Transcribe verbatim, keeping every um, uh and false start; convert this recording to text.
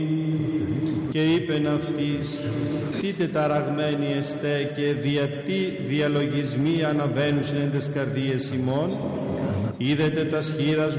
και είπεν αυτής, τι τεταραγμένοι εστέ και δια τι διαλογισμοί αναβαίνουσιν εν τες καρδίες ημών, είδετε τας χείρας